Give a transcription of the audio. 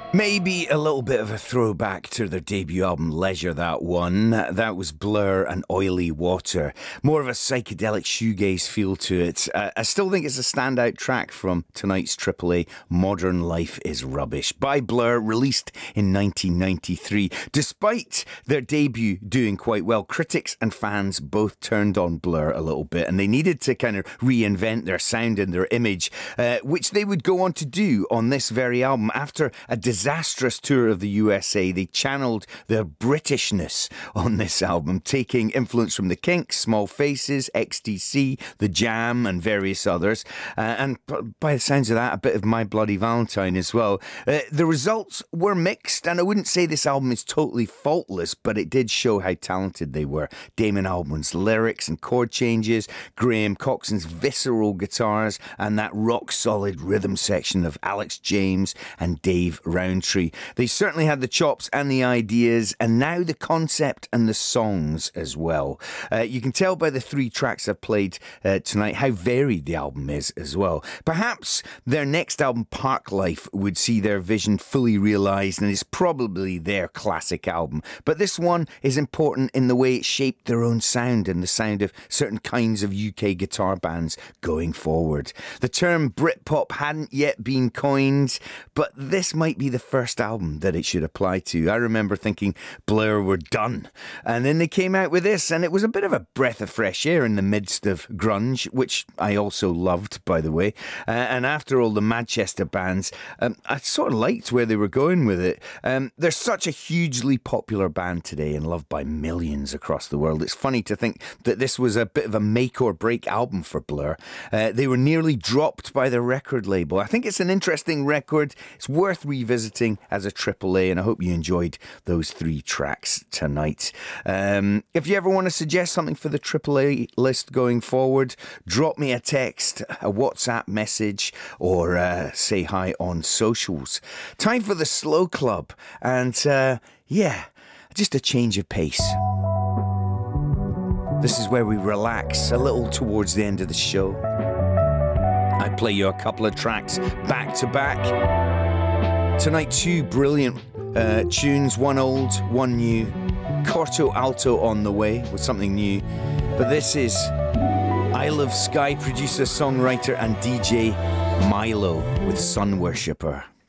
Maybe a little bit of a throwback to their debut album Leisure, that one. That was Blur and Oily Water. More of a psychedelic shoegaze feel to it. I still think it's a standout track from tonight's AAA Modern Life is Rubbish by Blur, released in 1993. Despite their debut doing quite well, critics and fans both turned on Blur a little bit, and they needed to kind of reinvent their sound and their image, which they would go on to do on this very album. After a disastrous tour of the USA, they channeled their Britishness on this album, taking influence from the Kinks, Small Faces, XTC, The Jam and various others, and by the sounds of that, a bit of My Bloody Valentine as well. The results were mixed, and I wouldn't say this album is totally faultless, but it did show how talented they were. Damon Albarn's lyrics and chord changes, Graham Coxon's visceral guitars, and that rock-solid rhythm section of Alex James and Dave Rowntree. They certainly had the chops and the ideas, and now the concept and the songs as well. You can tell by the 3 tracks I've played tonight how varied the album is as well. Perhaps their next album, Park Life, would see their vision fully realised, and is probably their classic album. But this one is important in the way it shaped their own sound and the sound of certain kinds of UK guitar bands going forward. The term Britpop hadn't yet been coined, but this might be the first album that it should apply to. I remember thinking Blur were done, and then they came out with this, and it was a bit of a breath of fresh air in the midst of grunge, which I also loved, by the way. And after all the Manchester bands, I sort of liked where they were going with it. They're such a hugely popular band today and loved by millions across the world. It's funny to think that this was a bit of a make or break album for Blur. They were nearly dropped by their record label. I think it's an interesting record. It's worth revisiting as a AAA, and I hope you enjoyed those 3 tracks tonight. If you ever want to suggest something for the AAA list going forward, drop me a text, a WhatsApp message, or say hi on socials. Time for the Slow Club, and just a change of pace. This is where we relax a little towards the end of the show. I play you a couple of tracks back to back. Tonight, 2 brilliant tunes, one old, one new. Corto Alto on the way with something new. But this is Isle of Skye producer, songwriter and DJ Milo with Sun Worshipper.